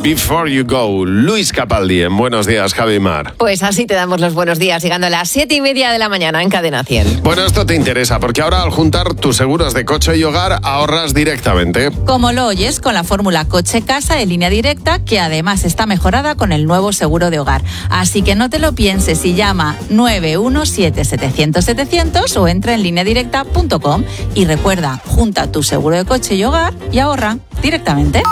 Before You Go, Luis Capaldi en Buenos Días, Javi Mar. Pues así te damos los buenos días, llegando a las 7:30 de la mañana en Cadena 100. Bueno, esto te interesa, porque ahora al juntar tus seguros de coche y hogar, ahorras directamente. Como lo oyes, con la fórmula coche-casa en línea directa, que además está mejorada con el nuevo seguro de hogar. Así que no te lo pienses y llama 917-700-700 o entra en lineadirecta.com. Y recuerda, junta tu seguro de coche y hogar y ahorra directamente.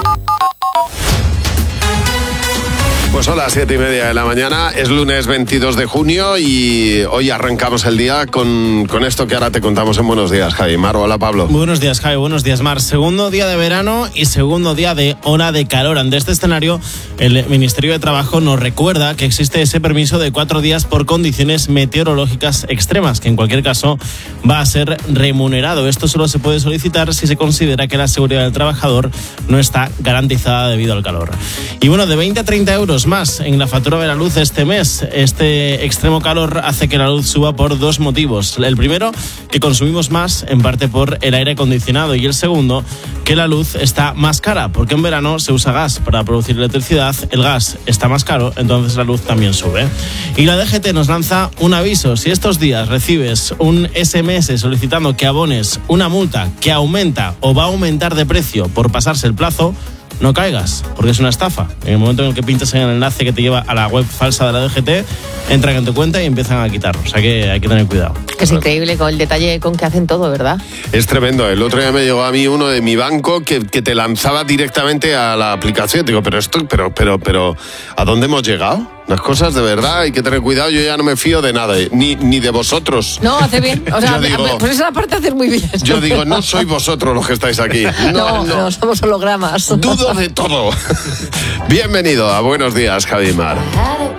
Pues son las 7:30 de la mañana, es lunes 22 de junio y hoy arrancamos el día con esto que ahora te contamos en Buenos Días, Javi Mar. Hola, Pablo. Buenos días, Javi. Buenos días, Mar. Segundo día de verano y segundo día de ola de calor. Ante este escenario, el Ministerio de Trabajo nos recuerda que existe ese permiso de 4 días por condiciones meteorológicas extremas, que en cualquier caso va a ser remunerado. Esto solo se puede solicitar si se considera que la seguridad del trabajador no está garantizada debido al calor. Y bueno, de 20 a 30 euros más en la factura de la luz este mes. Este extremo calor hace que la luz suba por dos motivos. El primero, que consumimos más, en parte por el aire acondicionado, y el segundo, que la luz está más cara, porque en verano se usa gas para producir electricidad, el gas está más caro, entonces la luz también sube. Y la DGT nos lanza un aviso: si estos días recibes un SMS solicitando que abones una multa que aumenta o va a aumentar de precio por pasarse el plazo, no caigas, porque es una estafa. En el momento en el que pinchas en el enlace que te lleva a la web falsa de la DGT, entran en tu cuenta y empiezan a quitarlo. O sea que hay que tener cuidado. Es increíble con el detalle con que hacen todo, ¿verdad? Es tremendo. El otro día me llegó a mí uno de mi banco que te lanzaba directamente a la aplicación. Digo, pero ¿a dónde hemos llegado? Las cosas de verdad hay que tener cuidado. Yo ya no me fío de nada, ni de vosotros. No, hace bien. O sea, pues esa parte hace muy bien. Yo digo, no sois vosotros los que estáis aquí. No, somos hologramas. Dudo de todo. Bienvenido a Buenos Días, Javi Mar.